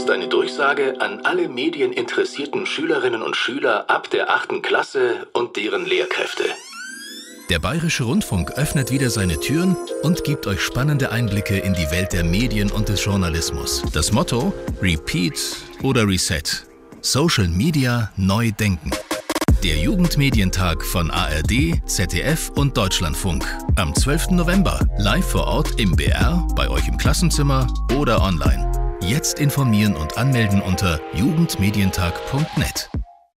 ist eine Durchsage an alle medieninteressierten Schülerinnen und Schüler ab der 8. Klasse und deren Lehrkräfte. Der Bayerische Rundfunk öffnet wieder seine Türen und gibt euch spannende Einblicke in die Welt der Medien und des Journalismus. Das Motto: Repeat oder Reset. Social Media neu denken. Der Jugendmedientag von ARD, ZDF und Deutschlandfunk. Am 12. November. Live vor Ort im BR, bei euch im Klassenzimmer oder online. Jetzt informieren und anmelden unter jugendmedientag.net.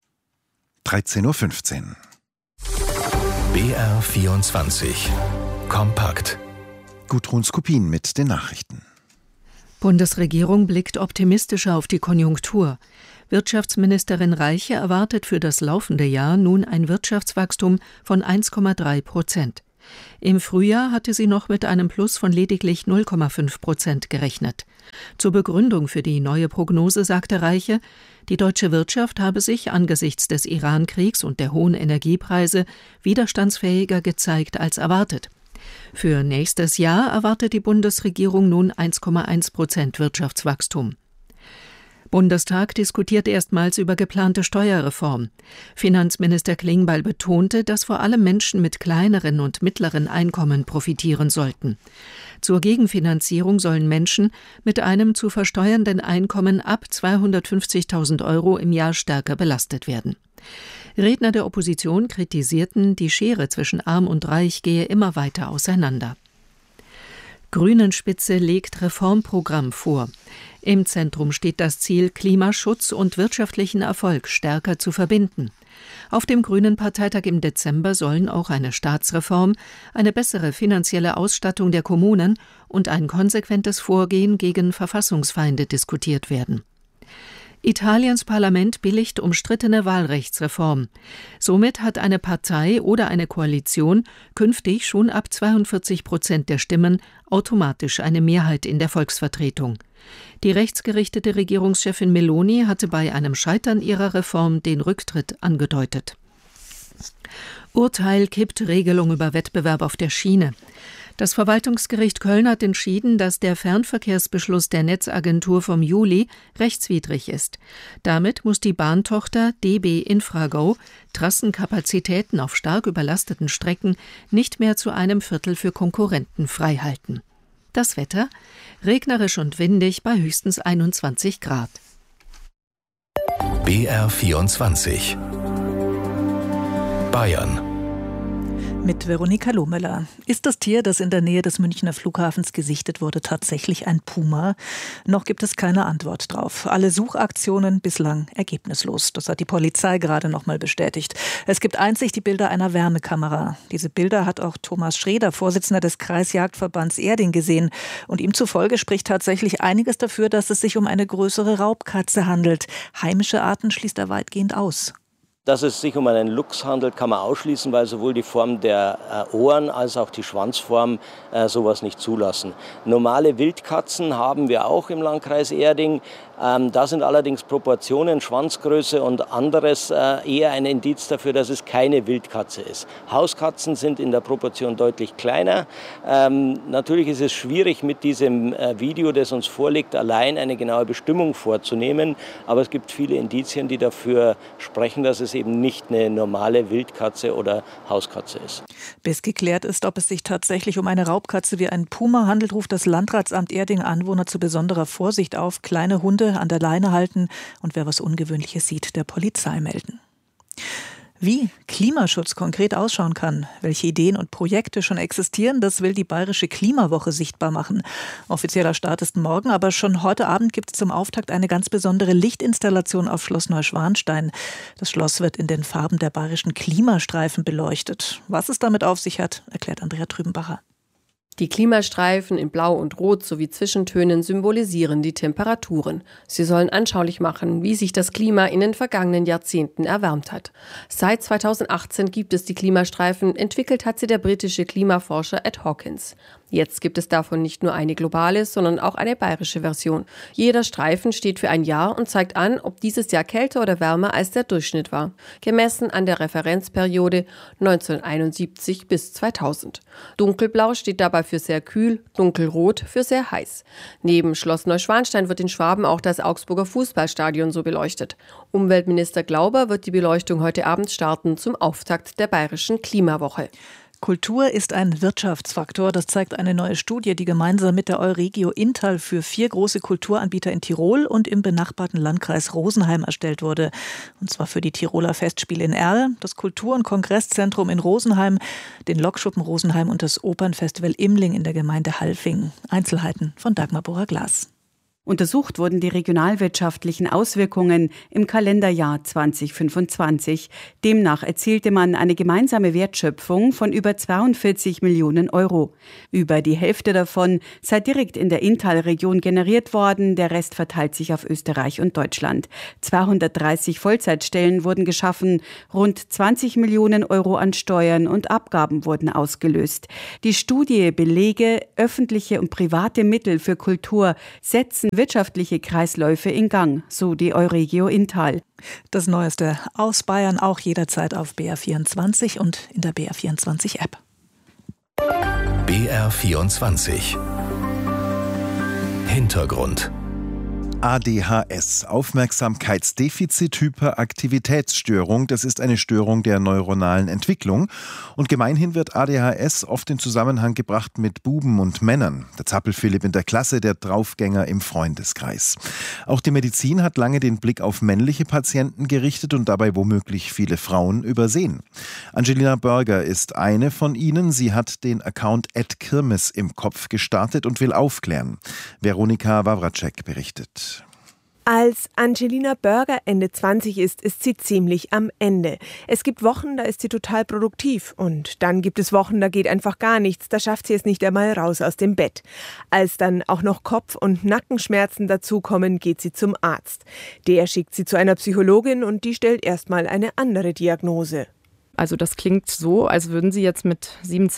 13.15 Uhr. BR24 Kompakt. Gudrun Skopin mit den Nachrichten. Bundesregierung blickt optimistischer auf die Konjunktur. Wirtschaftsministerin Reiche erwartet für das laufende Jahr nun ein Wirtschaftswachstum von 1,3%. Im Frühjahr hatte sie noch mit einem Plus von lediglich 0,5% gerechnet. Zur Begründung für die neue Prognose sagte Reiche, die deutsche Wirtschaft habe sich angesichts des Iran-Kriegs und der hohen Energiepreise widerstandsfähiger gezeigt als erwartet. Für nächstes Jahr erwartet die Bundesregierung nun 1,1% Wirtschaftswachstum. Bundestag diskutiert erstmals über geplante Steuerreform. Finanzminister Klingbeil betonte, dass vor allem Menschen mit kleineren und mittleren Einkommen profitieren sollten. Zur Gegenfinanzierung sollen Menschen mit einem zu versteuernden Einkommen ab 250.000 € im Jahr stärker belastet werden. Redner der Opposition kritisierten, die Schere zwischen Arm und Reich gehe immer weiter auseinander. Grünen-Spitze legt Reformprogramm vor. Im Zentrum steht das Ziel, Klimaschutz und wirtschaftlichen Erfolg stärker zu verbinden. Auf dem Grünen-Parteitag im Dezember sollen auch eine Staatsreform, eine bessere finanzielle Ausstattung der Kommunen und ein konsequentes Vorgehen gegen Verfassungsfeinde diskutiert werden. Italiens Parlament billigt umstrittene Wahlrechtsreform. Somit hat eine Partei oder eine Koalition künftig schon ab 42% der Stimmen automatisch eine Mehrheit in der Volksvertretung. Die rechtsgerichtete Regierungschefin Meloni hatte bei einem Scheitern ihrer Reform den Rücktritt angedeutet. Urteil kippt Regelung über Wettbewerb auf der Schiene. Das Verwaltungsgericht Köln hat entschieden, dass der Fernverkehrsbeschluss der Netzagentur vom Juli rechtswidrig ist. Damit muss die Bahntochter DB Infrago Trassenkapazitäten auf stark überlasteten Strecken nicht mehr zu einem Viertel für Konkurrenten freihalten. Das Wetter: regnerisch und windig bei höchstens 21 Grad. BR24 Bayern. Mit Veronika Lohmöller. Ist das Tier, das in der Nähe des Münchner Flughafens gesichtet wurde, tatsächlich ein Puma? Noch gibt es keine Antwort drauf. Alle Suchaktionen bislang ergebnislos. Das hat die Polizei gerade noch mal bestätigt. Es gibt einzig die Bilder einer Wärmekamera. Diese Bilder hat auch Thomas Schreder, Vorsitzender des Kreisjagdverbands Erding, gesehen. Und ihm zufolge spricht tatsächlich einiges dafür, dass es sich um eine größere Raubkatze handelt. Heimische Arten schließt er weitgehend aus. Dass es sich um einen Luchs handelt, kann man ausschließen, weil sowohl die Form der Ohren als auch die Schwanzform sowas nicht zulassen. Normale Wildkatzen haben wir auch im Landkreis Erding. Da sind allerdings Proportionen, Schwanzgröße und anderes eher ein Indiz dafür, dass es keine Wildkatze ist. Hauskatzen sind in der Proportion deutlich kleiner. Natürlich ist es schwierig, mit diesem Video, das uns vorliegt, allein eine genaue Bestimmung vorzunehmen. Aber es gibt viele Indizien, die dafür sprechen, dass es eben nicht eine normale Wildkatze oder Hauskatze ist. Bis geklärt ist, ob es sich tatsächlich um eine Raubkatze wie einen Puma handelt, ruft das Landratsamt Erding Anwohner zu besonderer Vorsicht auf. Kleine Hunde an der Leine halten und wer was Ungewöhnliches sieht, der Polizei melden. Wie Klimaschutz konkret ausschauen kann, welche Ideen und Projekte schon existieren, das will die Bayerische Klimawoche sichtbar machen. Offizieller Start ist morgen, aber schon heute Abend gibt es zum Auftakt eine ganz besondere Lichtinstallation auf Schloss Neuschwanstein. Das Schloss wird in den Farben der bayerischen Klimastreifen beleuchtet. Was es damit auf sich hat, erklärt Andrea Trübenbacher. Die Klimastreifen in Blau und Rot sowie Zwischentönen symbolisieren die Temperaturen. Sie sollen anschaulich machen, wie sich das Klima in den vergangenen Jahrzehnten erwärmt hat. Seit 2018 gibt es die Klimastreifen, entwickelt hat sie der britische Klimaforscher Ed Hawkins. Jetzt gibt es davon nicht nur eine globale, sondern auch eine bayerische Version. Jeder Streifen steht für ein Jahr und zeigt an, ob dieses Jahr kälter oder wärmer als der Durchschnitt war, gemessen an der Referenzperiode 1971 bis 2000. Dunkelblau steht dabei für sehr kühl, dunkelrot für sehr heiß. Neben Schloss Neuschwanstein wird in Schwaben auch das Augsburger Fußballstadion so beleuchtet. Umweltminister Glauber wird die Beleuchtung heute Abend starten zum Auftakt der Bayerischen Klimawoche. Kultur ist ein Wirtschaftsfaktor, das zeigt eine neue Studie, die gemeinsam mit der Euregio Inntal für 4 große Kulturanbieter in Tirol und im benachbarten Landkreis Rosenheim erstellt wurde. Und zwar für die Tiroler Festspiele in Erl, das Kultur- und Kongresszentrum in Rosenheim, den Lokschuppen Rosenheim und das Opernfestival Imling in der Gemeinde Halfing. Einzelheiten von Dagmar Bohrer-Glas. Untersucht wurden die regionalwirtschaftlichen Auswirkungen im Kalenderjahr 2025. Demnach erzielte man eine gemeinsame Wertschöpfung von über 42 Millionen Euro. Über die Hälfte davon sei direkt in der Inntal-Region generiert worden, der Rest verteilt sich auf Österreich und Deutschland. 230 Vollzeitstellen wurden geschaffen, rund 20 Millionen Euro an Steuern und Abgaben wurden ausgelöst. Die Studie belege, öffentliche und private Mittel für Kultur setzen wirtschaftliche Kreisläufe in Gang, so die Euregio Inntal. Das Neueste aus Bayern auch jederzeit auf BR24 und in der BR24-App. BR24 Hintergrund. ADHS, Aufmerksamkeitsdefizit-Hyperaktivitätsstörung, das ist eine Störung der neuronalen Entwicklung. Und gemeinhin wird ADHS oft in Zusammenhang gebracht mit Buben und Männern. Der Zappel-Philipp in der Klasse, der Draufgänger im Freundeskreis. Auch die Medizin hat lange den Blick auf männliche Patienten gerichtet und dabei womöglich viele Frauen übersehen. Angelina Börger ist eine von ihnen. Sie hat den Account @Kirmes im Kopf gestartet und will aufklären. Veronika Wawracek berichtet. Als Angelina Börger Ende 20 ist sie ziemlich am Ende. Es gibt Wochen, da ist sie total produktiv. Und dann gibt es Wochen, da geht einfach gar nichts. Da schafft sie es nicht einmal raus aus dem Bett. Als dann auch noch Kopf- und Nackenschmerzen dazukommen, geht sie zum Arzt. Der schickt sie zu einer Psychologin und die stellt erstmal eine andere Diagnose. Also das klingt so, als würden Sie jetzt mit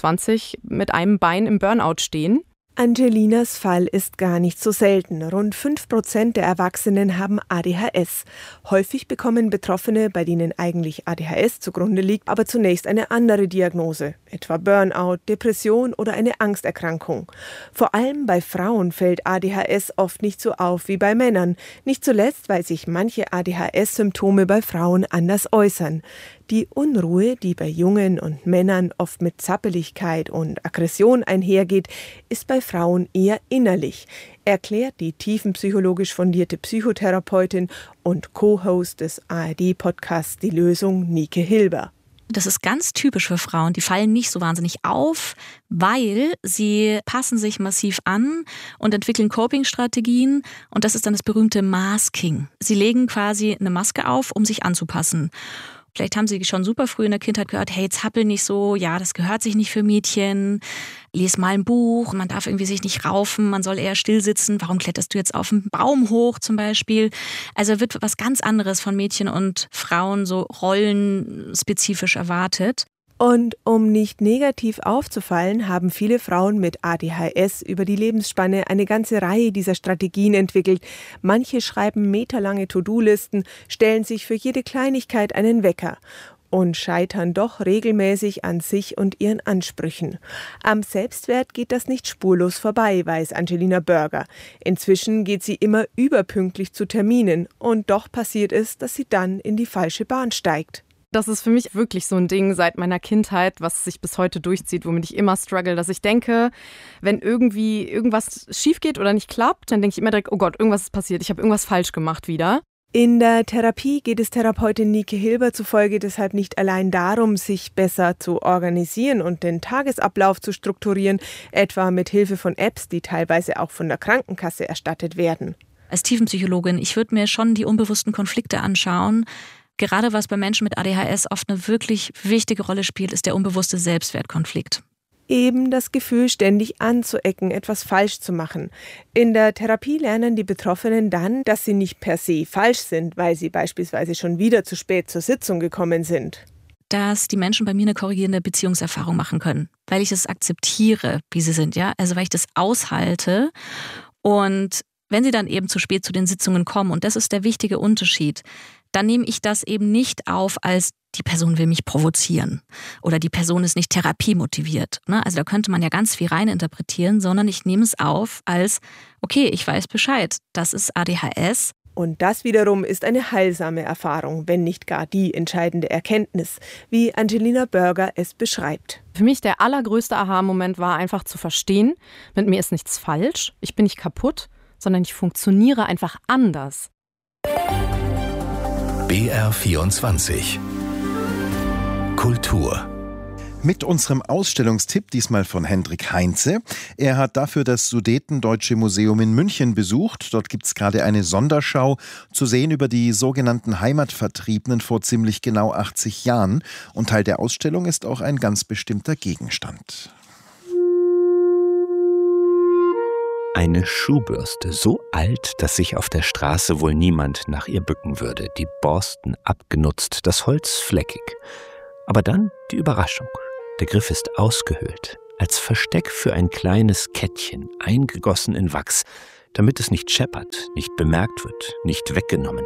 27 mit einem Bein im Burnout stehen. Angelinas Fall ist gar nicht so selten. Rund 5% der Erwachsenen haben ADHS. Häufig bekommen Betroffene, bei denen eigentlich ADHS zugrunde liegt, aber zunächst eine andere Diagnose, etwa Burnout, Depression oder eine Angsterkrankung. Vor allem bei Frauen fällt ADHS oft nicht so auf wie bei Männern. Nicht zuletzt, weil sich manche ADHS-Symptome bei Frauen anders äußern. Die Unruhe, die bei Jungen und Männern oft mit Zappeligkeit und Aggression einhergeht, ist bei Frauen eher innerlich, erklärt die tiefenpsychologisch fundierte Psychotherapeutin und Co-Host des ARD-Podcasts Die Lösung, Nike Hilber. Das ist ganz typisch für Frauen. Die fallen nicht so wahnsinnig auf, weil sie passen sich massiv an und entwickeln Coping-Strategien. Und das ist dann das berühmte Masking. Sie legen quasi eine Maske auf, um sich anzupassen. Vielleicht haben Sie schon super früh in der Kindheit gehört, hey, zappel nicht so, ja, das gehört sich nicht für Mädchen. Lies mal ein Buch, man darf irgendwie sich nicht raufen, man soll eher still sitzen. Warum kletterst du jetzt auf einen Baum hoch zum Beispiel? Also wird was ganz anderes von Mädchen und Frauen so rollenspezifisch erwartet. Und um nicht negativ aufzufallen, haben viele Frauen mit ADHS über die Lebensspanne eine ganze Reihe dieser Strategien entwickelt. Manche schreiben meterlange To-Do-Listen, stellen sich für jede Kleinigkeit einen Wecker und scheitern doch regelmäßig an sich und ihren Ansprüchen. Am Selbstwert geht das nicht spurlos vorbei, weiß Angelina Börger. Inzwischen geht sie immer überpünktlich zu Terminen und doch passiert es, dass sie dann in die falsche Bahn steigt. Das ist für mich wirklich so ein Ding seit meiner Kindheit, was sich bis heute durchzieht, womit ich immer struggle, dass ich denke, wenn irgendwie irgendwas schief geht oder nicht klappt, dann denke ich immer direkt, oh Gott, irgendwas ist passiert, ich habe irgendwas falsch gemacht wieder. In der Therapie geht es Therapeutin Nike Hilber zufolge deshalb nicht allein darum, sich besser zu organisieren und den Tagesablauf zu strukturieren, etwa mit Hilfe von Apps, die teilweise auch von der Krankenkasse erstattet werden. Als Tiefenpsychologin, ich würde mir schon die unbewussten Konflikte anschauen. Gerade was bei Menschen mit ADHS oft eine wirklich wichtige Rolle spielt, ist der unbewusste Selbstwertkonflikt. Eben das Gefühl, ständig anzuecken, etwas falsch zu machen. In der Therapie lernen die Betroffenen dann, dass sie nicht per se falsch sind, weil sie beispielsweise schon wieder zu spät zur Sitzung gekommen sind. dass die Menschen bei mir eine korrigierende Beziehungserfahrung machen können, weil ich es akzeptiere, wie sie sind, ja, also weil ich das aushalte. Und wenn sie dann eben zu spät zu den Sitzungen kommen, und das ist der wichtige Unterschied, dann nehme ich das eben nicht auf als die Person will mich provozieren oder die Person ist nicht therapiemotiviert. Also da könnte man ja ganz viel reininterpretieren, sondern ich nehme es auf als, okay, ich weiß Bescheid, das ist ADHS. Und das wiederum ist eine heilsame Erfahrung, wenn nicht gar die entscheidende Erkenntnis, wie Angelina Börger es beschreibt. Für mich der allergrößte Aha-Moment war einfach zu verstehen, mit mir ist nichts falsch, ich bin nicht kaputt, sondern ich funktioniere einfach anders. BR24 Kultur. Mit unserem Ausstellungstipp, diesmal von Hendrik Heinze. Er hat dafür das Sudetendeutsche Museum in München besucht. Dort gibt es gerade eine Sonderschau zu sehen über die sogenannten Heimatvertriebenen vor ziemlich genau 80 Jahren. Und Teil der Ausstellung ist auch ein ganz bestimmter Gegenstand. Eine Schuhbürste, so alt, dass sich auf der Straße wohl niemand nach ihr bücken würde. Die Borsten abgenutzt, das Holz fleckig. Aber dann die Überraschung. Der Griff ist ausgehöhlt, als Versteck für ein kleines Kettchen, eingegossen in Wachs, damit es nicht scheppert, nicht bemerkt wird, nicht weggenommen.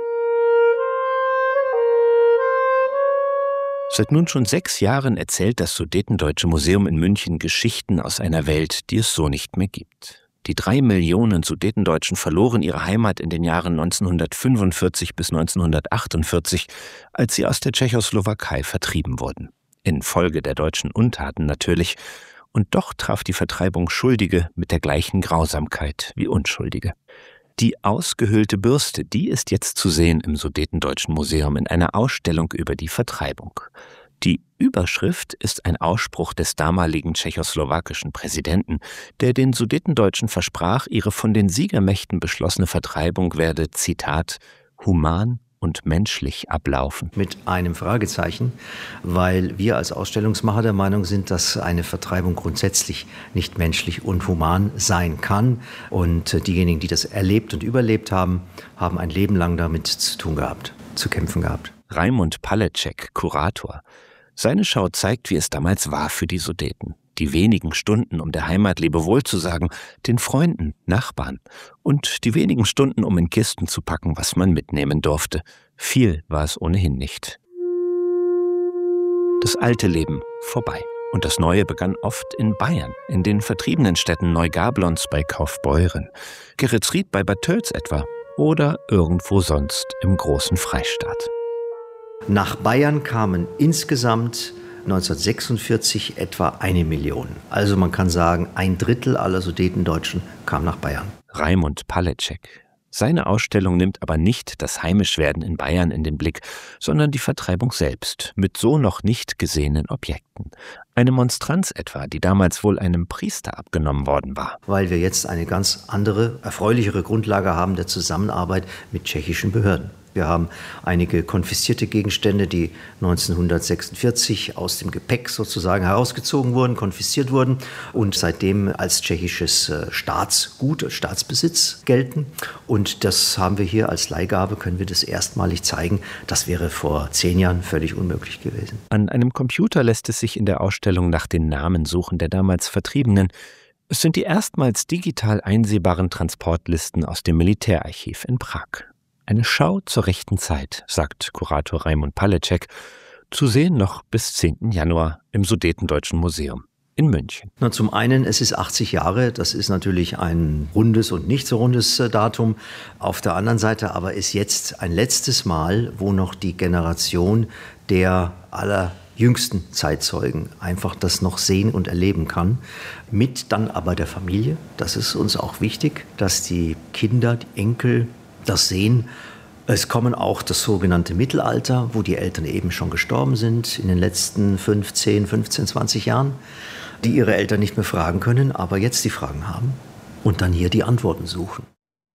Seit nun schon 6 Jahren erzählt das Sudetendeutsche Museum in München Geschichten aus einer Welt, die es so nicht mehr gibt. Die 3 Millionen Sudetendeutschen verloren ihre Heimat in den Jahren 1945 bis 1948, als sie aus der Tschechoslowakei vertrieben wurden. Infolge der deutschen Untaten natürlich. Und doch traf die Vertreibung Schuldige mit der gleichen Grausamkeit wie Unschuldige. Die ausgehöhlte Bürste, die ist jetzt zu sehen im Sudetendeutschen Museum in einer Ausstellung über die Vertreibung. Die Überschrift ist ein Ausspruch des damaligen tschechoslowakischen Präsidenten, der den Sudetendeutschen versprach, ihre von den Siegermächten beschlossene Vertreibung werde, Zitat, human und menschlich ablaufen. Mit einem Fragezeichen, weil wir als Ausstellungsmacher der Meinung sind, dass eine Vertreibung grundsätzlich nicht menschlich und human sein kann. Und diejenigen, die das erlebt und überlebt haben, haben ein Leben lang damit zu tun gehabt, zu kämpfen gehabt. Raimund Palecek, Kurator. Seine Schau zeigt, wie es damals war für die Sudeten. Die wenigen Stunden, um der Heimat Lebewohl zu sagen, den Freunden, Nachbarn. Und die wenigen Stunden, um in Kisten zu packen, was man mitnehmen durfte. Viel war es ohnehin nicht. Das alte Leben vorbei. Und das Neue begann oft in Bayern, in den vertriebenen Städten Neugablonz bei Kaufbeuren, Geretsried bei Bad Tölz etwa oder irgendwo sonst im großen Freistaat. Nach Bayern kamen insgesamt 1946 etwa 1 Million. Also man kann sagen, 1/3 aller Sudetendeutschen kam nach Bayern. Raimund Palecek. Seine Ausstellung nimmt aber nicht das Heimischwerden in Bayern in den Blick, sondern die Vertreibung selbst, mit so noch nicht gesehenen Objekten. Eine Monstranz etwa, die damals wohl einem Priester abgenommen worden war. Weil wir jetzt eine ganz andere, erfreulichere Grundlage haben der Zusammenarbeit mit tschechischen Behörden. Wir haben einige konfiszierte Gegenstände, die 1946 aus dem Gepäck sozusagen herausgezogen wurden, konfisziert wurden und seitdem als tschechisches Staatsgut, Staatsbesitz gelten. Und das haben wir hier als Leihgabe, können wir das erstmalig zeigen. Das wäre vor 10 Jahren völlig unmöglich gewesen. An einem Computer lässt es sich in der Ausstellung nach den Namen suchen der damals Vertriebenen. Es sind die erstmals digital einsehbaren Transportlisten aus dem Militärarchiv in Prag. Eine Schau zur rechten Zeit, sagt Kurator Raimund Palecek, zu sehen noch bis 10. Januar im Sudetendeutschen Museum in München. Na, zum einen, es ist 80 Jahre, das ist natürlich ein rundes und nicht so rundes Datum. Auf der anderen Seite aber ist jetzt ein letztes Mal, wo noch die Generation der allerjüngsten Zeitzeugen einfach das noch sehen und erleben kann. Mit dann aber der Familie, das ist uns auch wichtig, dass die Kinder, die Enkel, das sehen. Es kommen auch das sogenannte Mittelalter, wo die Eltern eben schon gestorben sind in den letzten 15, 20 Jahren, die ihre Eltern nicht mehr fragen können, aber jetzt die Fragen haben und dann hier die Antworten suchen.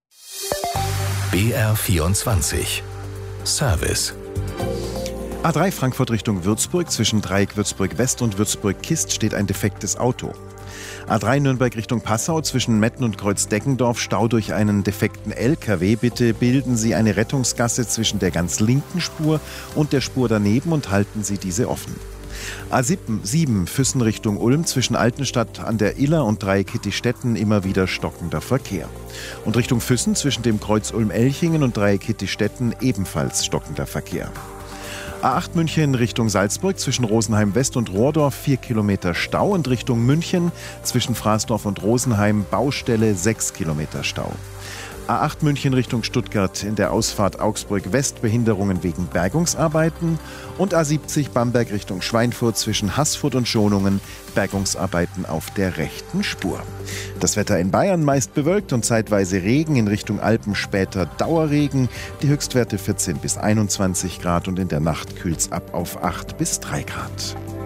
BR24 Service. A3 Frankfurt Richtung Würzburg. Zwischen Dreieck Würzburg West und Würzburg Kist steht ein defektes Auto. A3 Nürnberg Richtung Passau zwischen Metten und Kreuzdeckendorf, Stau durch einen defekten LKW. Bitte bilden Sie eine Rettungsgasse zwischen der ganz linken Spur und der Spur daneben und halten Sie diese offen. A7 Füssen Richtung Ulm zwischen Altenstadt an der Iller und Dreieck-Hittistetten immer wieder stockender Verkehr. Und Richtung Füssen zwischen dem Kreuz Ulm-Elchingen und Dreieck-Hittistetten ebenfalls stockender Verkehr. A8 München Richtung Salzburg zwischen Rosenheim West und Rohrdorf 4 Kilometer Stau und Richtung München zwischen Fraßdorf und Rosenheim Baustelle 6 Kilometer Stau. A8 München Richtung Stuttgart in der Ausfahrt Augsburg West Behinderungen wegen Bergungsarbeiten und A70 Bamberg Richtung Schweinfurt zwischen Haßfurt und Schonungen Bergungsarbeiten auf der rechten Spur. Das Wetter in Bayern meist bewölkt und zeitweise Regen, in Richtung Alpen später Dauerregen, die Höchstwerte 14 bis 21 Grad und in der Nacht kühlt's ab auf 8 bis 3 Grad.